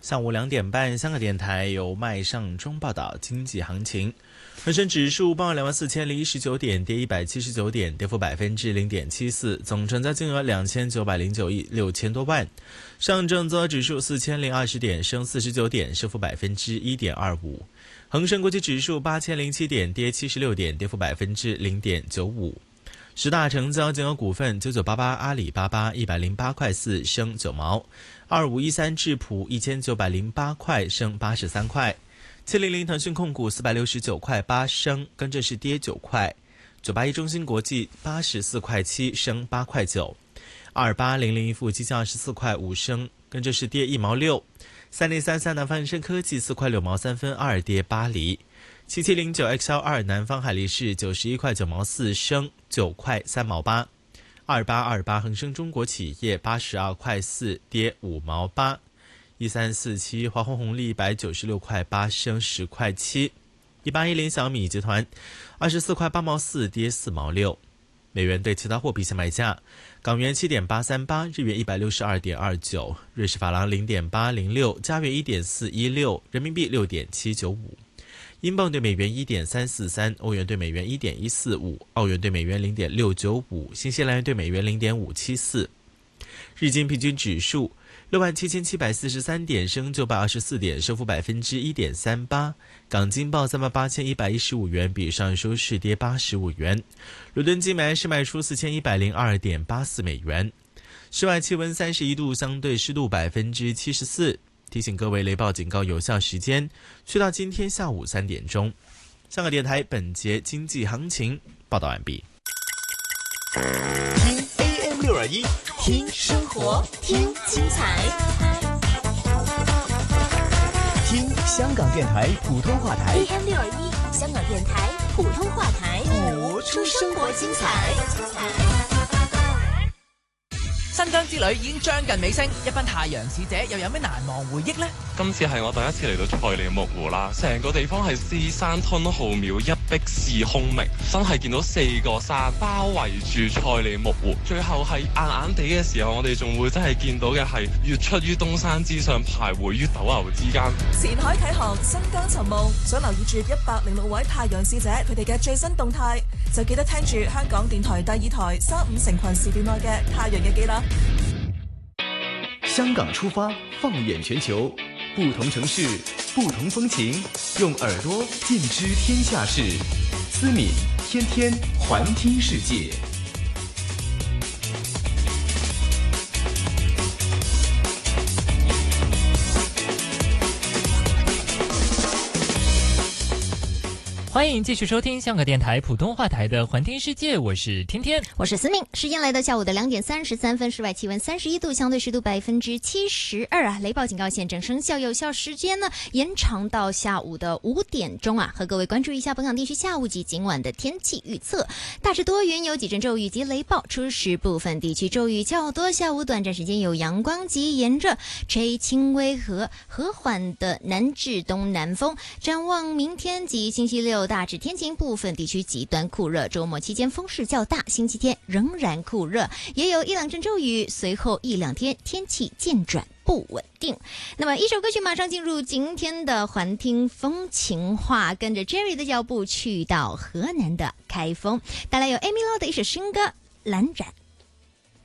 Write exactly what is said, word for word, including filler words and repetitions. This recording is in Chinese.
下午两点半，香港电台由麦尚中报道经济行情。恒生指数报两万四千零一十九点，跌一百七十九点，跌幅百分之零点七四，总成交金额两千九百零九亿六千多万。上证综合指数四千零二十点，升四十九点，升幅百分之一点二五。恒生国际指数八千零七点，跌七十六点，跌幅百分之零点九五。十大成交金额股份：九九八八阿里巴巴一百零八块四，升九毛；二五一三智普一千九百零八块，升八十三块；七零零腾讯控股四百六十九块八，升，跟着是跌九块；九八一中芯国际八十四块七，升八块九；二八零零富基金二十四块五，升，跟着是跌一毛六；三零三三南方恒生科技四块六毛三分二，跌八厘。七七零九 X L 二南方海力士九十一块九毛四，升九块三毛八。二八二八恒生中国企业八十二块四，跌五毛八。一三四七华虹红利一百九十六块八，升十块七。一八一零小米集团二十四块八毛四，跌四毛六。美元对其他货币下卖价：港元七点八三八，日元一百六十二点二九，瑞士法郎零点八零六，加元一点四一六，人民币六点七九五。英镑对美元一点三四三，欧元对美元一点一四五，澳元对美元零点六九五，新西兰元对美元零点五七四。日经平均指数六万七千七百四十三点，升九百二十四点，升幅百分之一点三八。港金报三万八千一百一十五元，比上收市跌八十五元。伦敦金买是卖出四千一百零二点八四美元。室外气温三十一度，相对湿度百分之七十四。提醒各位，雷暴警告有效时间去到今天下午三点钟。香港电台本节经济行情报道完毕。 听 A M 六二一，听生活，听精彩，听香港电台普通话台 A M 六二一，香港电台普通话台， 播出生活精彩。 新疆之旅已經將近尾聲，一班太陽使者又有咩難忘回憶呢？ 今次係我第一次嚟到賽里木湖啦，成個地方係尸山吞浩渺，一碧是空明，真係見到四個山包圍住賽里木湖。最後係硬硬地嘅時候，我哋仲會真係見到嘅係月出於東山之上，徘徊於斗牛之間。 前海啟航，新疆尋夢，想留意住一百零六位太陽使者佢哋嘅最新動態，就記得聽住香港電台第二台三五成群時段內嘅太陽日記啦。 香港出發，放眼全球，不同城市，不同風情，用耳朵盡知天下事。思敏天天環聽世界。 欢迎继续收听香港电台普通话台的环听世界，我是天天， 我是思敏。时间来到下午的两点三十三分，室外气温三十一度，相对湿度百分之七十二啊。雷暴警告现正生效，有效时间呢延长到下午的五点钟啊。和各位关注一下本港地区下午及今晚的天气预测，大致多云，有几阵骤雨及雷暴，初时部分地区骤雨较多，下午短暂时间有阳光及炎热，吹轻微和和缓的南至东南风。展望明天及星期六大致天晴，部分地区极端酷热，周末期间风势较大，星期天仍然酷热，也有一两阵骤雨，随后一两天天气渐转不稳定。那么一首歌曲马上进入今天的环听风情话，跟着 Jerry 的脚步去到河南的开封，带来有 Amy Lau 的一首新歌《蓝染》。